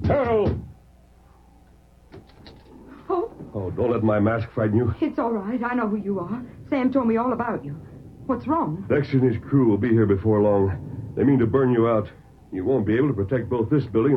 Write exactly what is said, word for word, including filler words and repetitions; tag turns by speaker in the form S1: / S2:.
S1: Turtle!
S2: Oh,
S1: Oh, don't let my mask frighten you.
S2: it's all right. I know who you are. Sam told me all about you. What's wrong?
S1: Dexter and his crew will be here before long. They mean to burn you out. You won't be able to protect both this building